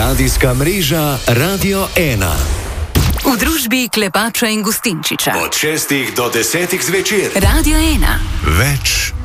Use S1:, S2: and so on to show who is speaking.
S1: Radijska mreža Radio 1.
S2: V družbi Klepača in Gustinčiča.
S1: Od 6 do 10 zvečer.
S2: Radio 1.
S1: Več